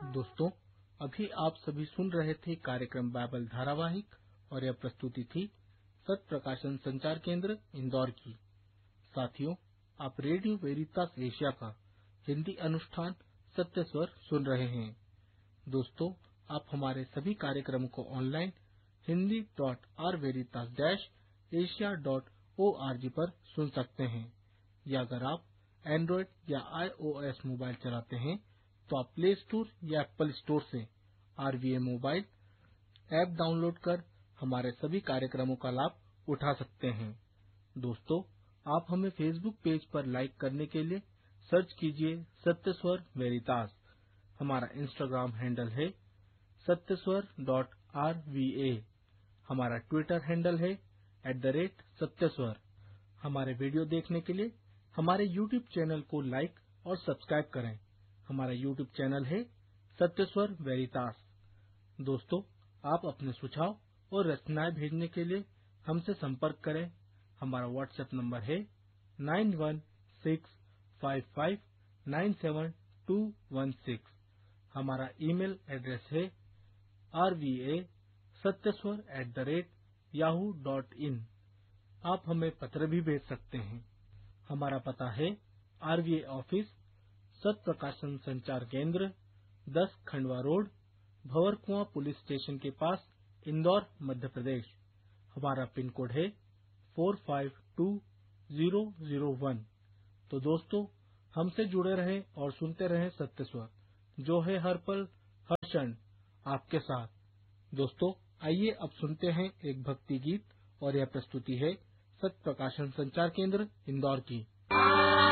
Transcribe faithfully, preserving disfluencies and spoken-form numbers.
दोस्तों, अभी आप सभी सुन रहे थे कार्यक्रम बाइबल धारावाहिक और यह प्रस्तुति थी सत्य प्रकाशन संचार केंद्र इंदौर की। साथियों, आप रेडियो वेरितास एशिया का हिंदी अनुष्ठान सत्य स्वर सुन रहे हैं। दोस्तों, आप हमारे सभी कार्यक्रमों को online Hindi dot are वेरितास dash Asia dot O R G पर सुन सकते हैं, या अगर आप एंड्रॉइड या आई ओ एस मोबाइल चलाते हैं तो आप प्ले स्टोर या एप्पल स्टोर से are V A mobile app download कर हमारे सभी कार्यक्रमों का लाभ उठा सकते हैं। दोस्तों, आप हमें फेसबुक पेज पर लाइक करने के लिए सर्च कीजिए सत्य स्वर वेरितास। हमारा इंस्टाग्राम हैंडल है सत्यस्वर डॉट आर वी ए। हमारा ट्विटर हैंडल है एट द रेट सत्यस्वर। हमारे वीडियो देखने के लिए हमारे यूट्यूब चैनल को लाइक और सब्सक्राइब करें। हमारा यूट्यूब चैनल है सत्यस्वर वेरितास। दोस्तों, आप अपने सुझाव और रचनाएं भेजने के लिए हमसे संपर्क करें। हमारा व्हाट्सएप नंबर है nine one six five five nine seven to one six. हमारा ईमेल एड्रेस है are V A सत्यस्वर at the rate Yahoo dot in. आप हमें पत्र भी भेज सकते हैं। हमारा पता है आर वी ए ऑफिस, सत्य प्रकाशन संचार केंद्र, दस Khandwa road, Bhanwarkuan police station के पास, इंदौर, मध्य प्रदेश। हमारा पिन कोड है four five to zero zero one. तो दोस्तों, हमसे जुड़े रहें और सुनते रहें सत्य स्वर, जो है हर पल हर क्षण आपके साथ। दोस्तों, आइए अब सुनते हैं एक भक्ति गीत, और यह प्रस्तुति है सत्य प्रकाशन संचार केंद्र इंदौर की।